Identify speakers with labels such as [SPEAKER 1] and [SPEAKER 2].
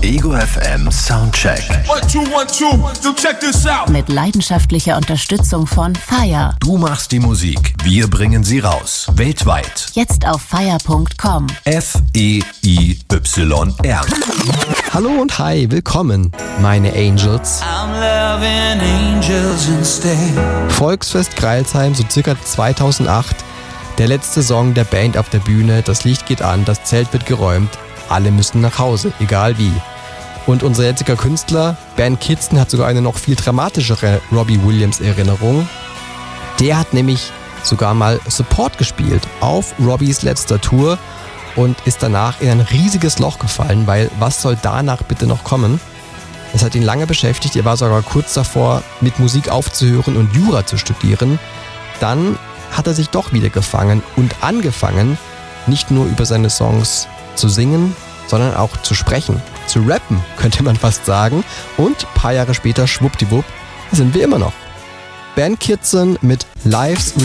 [SPEAKER 1] Ego FM Soundcheck.
[SPEAKER 2] 1, 2, 1, 2, so check this out.
[SPEAKER 3] Mit leidenschaftlicher Unterstützung von FIRE.
[SPEAKER 1] Du machst die Musik, wir bringen sie raus. Weltweit.
[SPEAKER 3] Jetzt auf FIRE.com.
[SPEAKER 1] FEIYR.
[SPEAKER 4] Hallo und hi, willkommen, meine Angels.
[SPEAKER 5] I'm loving angels instead.
[SPEAKER 4] Volksfest Crailsheim, so circa 2008. Der letzte Song der Band auf der Bühne, das Licht geht an, das Zelt wird geräumt, alle müssen nach Hause, egal wie. Und unser jetziger Künstler, Ben Kidston, hat sogar eine noch viel dramatischere Robbie Williams-Erinnerung. Der hat nämlich sogar mal Support gespielt auf Robbies letzter Tour und ist danach in ein riesiges Loch gefallen, weil was soll danach bitte noch kommen? Es hat ihn lange beschäftigt, er war sogar kurz davor, mit Musik aufzuhören und Jura zu studieren. Dann hat er sich doch wieder gefangen und angefangen, nicht nur über seine Songs zu singen, sondern auch zu sprechen, zu rappen, könnte man fast sagen. Und ein paar Jahre später, schwuppdiwupp, sind wir immer noch. Ben Kidston mit Life's